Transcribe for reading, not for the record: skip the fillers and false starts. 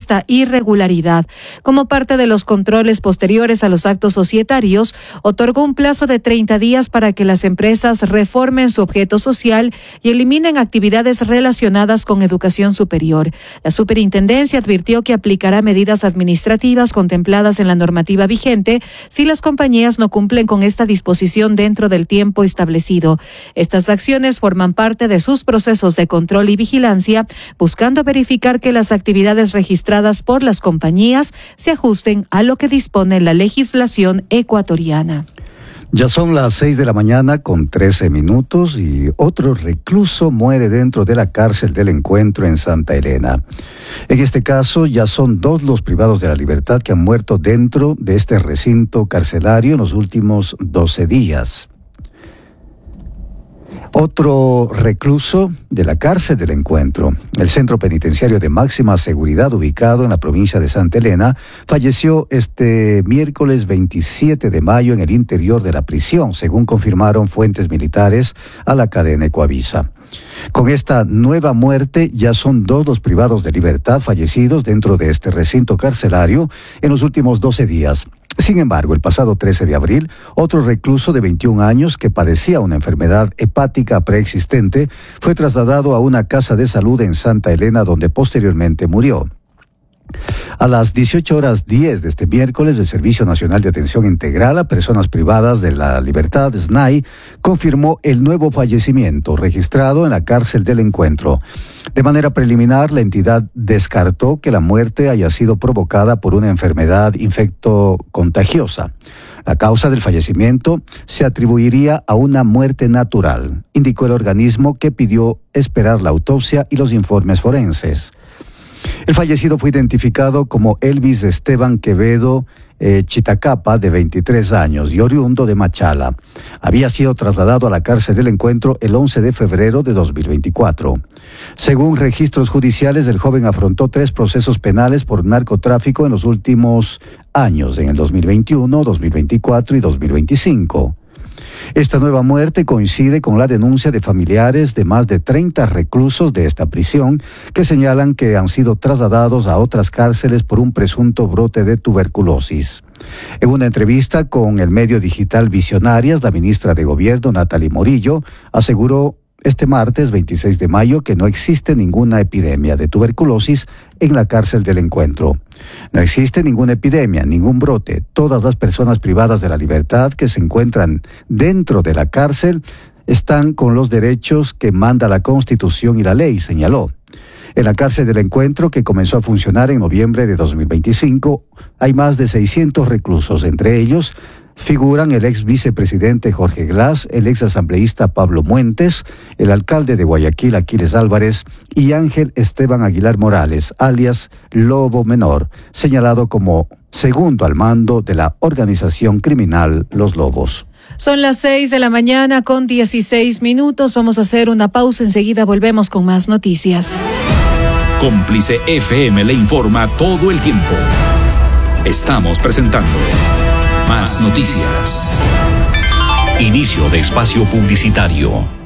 supuesta irregularidad. Como parte de los controles posteriores a los actos societarios, otorgó un plazo de 30 días para que las empresas reformen su objeto social y eliminen actividades relacionadas con educación superior. La superintendencia advirtió que aplicará medidas administrativas contempladas en la normativa vigente si las compañías no cumplen con esta disposición dentro del tiempo establecido. Estas acciones forman parte de sus procesos de control y vigilancia, buscando verificar que las actividades registradas por las compañías se ajusten a lo que dispone la legislación ecuatoriana. Ya son las 6 de la mañana con 13 minutos y otro recluso muere dentro de la cárcel del Encuentro en Santa Elena. En este caso ya son 2 los privados de la libertad que han muerto dentro de este recinto carcelario en los últimos 12 días. Otro recluso de la cárcel del Encuentro, el centro penitenciario de máxima seguridad ubicado en la provincia de Santa Elena, falleció este miércoles 27 de mayo en el interior de la prisión, según confirmaron fuentes militares a la cadena Ecuavisa. Con esta nueva muerte ya son 2 los privados de libertad fallecidos dentro de este recinto carcelario en los últimos 12 días. Sin embargo, el pasado 13 de abril, otro recluso de 21 años que padecía una enfermedad hepática preexistente fue trasladado a una casa de salud en Santa Elena, donde posteriormente murió. A las 18:10 de este miércoles, el Servicio Nacional de Atención Integral a Personas Privadas de la Libertad, SNAI, confirmó el nuevo fallecimiento registrado en la cárcel del Encuentro. De manera preliminar, la entidad descartó que la muerte haya sido provocada por una enfermedad infectocontagiosa. La causa del fallecimiento se atribuiría a una muerte natural, indicó el organismo, que pidió esperar la autopsia y los informes forenses. El fallecido fue identificado como Elvis Esteban Quevedo Chitacapa, de 23 años y oriundo de Machala. Había sido trasladado a la cárcel del Encuentro el 11 de febrero de 2024. Según registros judiciales, el joven afrontó 3 procesos penales por narcotráfico en los últimos años, en el 2021, 2024 y 2025. Esta nueva muerte coincide con la denuncia de familiares de más de 30 reclusos de esta prisión que señalan que han sido trasladados a otras cárceles por un presunto brote de tuberculosis. En una entrevista con el medio digital Visionarias, la ministra de Gobierno, Natalie Morillo, aseguró este martes 26 de mayo que no existe ninguna epidemia de tuberculosis en la cárcel del Encuentro. No existe ninguna epidemia, ningún brote. Todas las personas privadas de la libertad que se encuentran dentro de la cárcel están con los derechos que manda la Constitución y la ley, señaló. En la cárcel del Encuentro, que comenzó a funcionar en noviembre de 2025, hay más de 600 reclusos. Entre ellos figuran el ex vicepresidente Jorge Glass, el ex asambleísta Pablo Muentes, el alcalde de Guayaquil, Aquiles Álvarez, y Ángel Esteban Aguilar Morales, alias Lobo Menor, señalado como segundo al mando de la organización criminal Los Lobos. Son las 6 de la mañana con 16 minutos. Vamos a hacer una pausa. Enseguida volvemos con más noticias. Cómplice FM le informa todo el tiempo. Estamos presentando Más Noticias. Inicio de espacio publicitario.